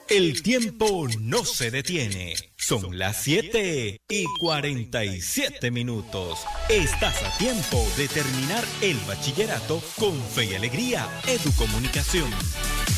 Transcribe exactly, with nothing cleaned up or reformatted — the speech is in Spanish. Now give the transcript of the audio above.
El tiempo no se detiene. Son las siete y cuarenta y siete minutos. Estás a tiempo de terminar el bachillerato con fe y alegría. Educomunicación.